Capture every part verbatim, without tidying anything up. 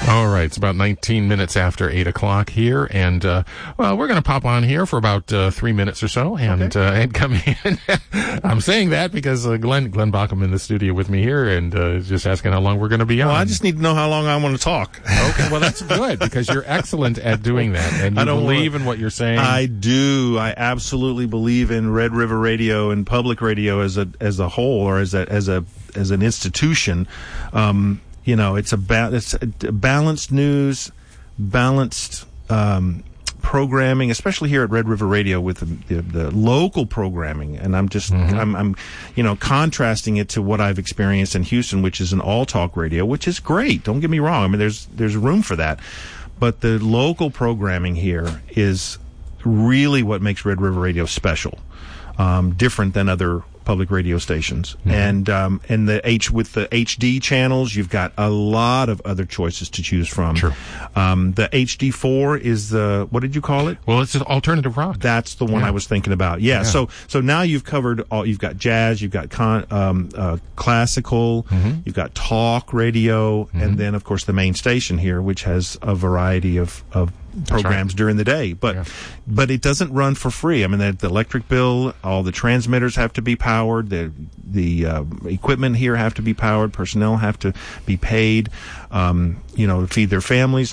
All right, it's about nineteen minutes after eight o'clock here, and uh, well, we're going to pop on here for about uh, three minutes or so, and okay. uh, and come in. I'm saying that because uh, Glenn Glenn Bacham in the studio with me here, and uh, just asking how long we're going to be on. Well, I just need to know how long I want to talk. Okay, well that's good because you're excellent at doing that, and you I don't believe wanna, in what you're saying. I do. I absolutely believe in Red River Radio and public radio as a as a whole, or as a as a as an institution. Um, You know, it's a ba- it's a balanced news, balanced um, programming, especially here at Red River Radio with the, the, the local programming. And I'm just, mm-hmm. I'm, I'm, you know, contrasting it to what I've experienced in Houston, which is an all-talk radio, which is great. Don't get me wrong. I mean, there's there's room for that, but the local programming here is really what makes Red River Radio special, um, different than other public radio stations. Mm-hmm. And um and the H with the H D channels, you've got a lot of other choices to choose from. True. Um the H D four is the, what did you call it? Well, it's an alternative rock. That's the one yeah. I was thinking about. Yeah, yeah. So so now you've covered all, you've got jazz, you've got con, um uh classical, mm-hmm. you've got talk radio, mm-hmm. and then of course the main station here, which has a variety of of programs right. during the day, but yeah. but it doesn't run for free. I mean, the, the electric bill, all the transmitters have to be powered, the the uh, equipment here have to be powered, personnel have to be paid, um, you know, to feed their families.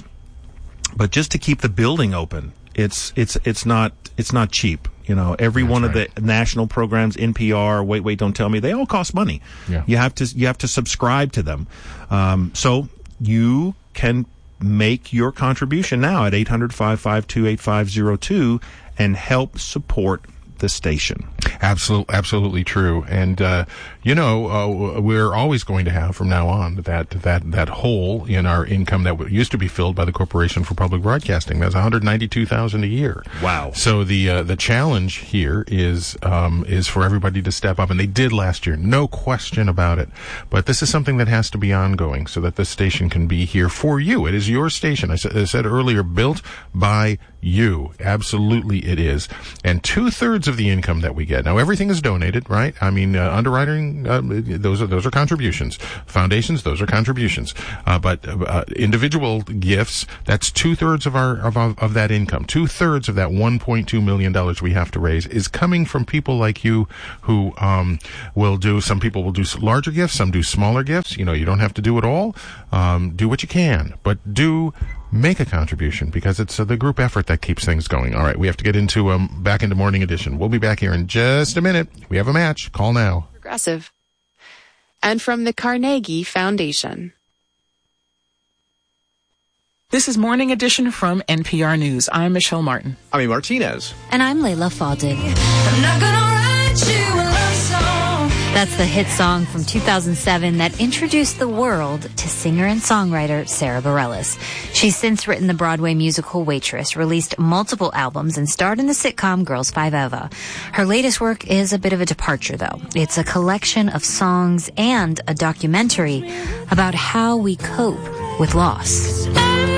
But just to keep the building open, it's it's it's not it's not cheap. You know, every That's one right. of the national programs, N P R, Wait Wait Don't Tell Me, they all cost money. Yeah. You have to you have to subscribe to them. Um, so you can make your contribution now at eight hundred, five five two, eight five zero two and help support the station. Absolutely, absolutely true. And uh, you know, uh, we're always going to have from now on that that that hole in our income that used to be filled by the Corporation for Public Broadcasting. That's one hundred ninety-two thousand dollars a year. Wow. So the uh, the challenge here is um, is for everybody to step up, and they did last year, no question about it. But this is something that has to be ongoing, so that this station can be here for you. It is your station. I, I said earlier, built by you. Absolutely, it is. And two thirds of the income that we get. Now, everything is donated, right? I mean, uh, underwriting, uh, those are, those are contributions. Foundations, those are contributions. Uh, but, uh, individual gifts, that's two thirds of our, of, of that income. Two thirds of that one point two million dollars we have to raise is coming from people like you who, um, will do, some people will do larger gifts, some do smaller gifts. You know, you don't have to do it all. Um, do what you can, but do make a contribution, because it's uh, the group effort that keeps things going. All right, we have to get into um, back into Morning Edition. We'll be back here in just a minute. We have a match. Call now. Progressive. And from the Carnegie Foundation. This is Morning Edition from N P R News. I'm Michelle Martin. I'm Amy Martinez. And I'm Layla Fadil. I'm not gonna write you a love song. That's the hit song from two thousand seven that introduced the world to singer and songwriter Sarah Bareilles. She's since written the Broadway musical Waitress, released multiple albums, and starred in the sitcom Girls Five Eva. Her latest work is a bit of a departure, though. It's a collection of songs and a documentary about how we cope with loss.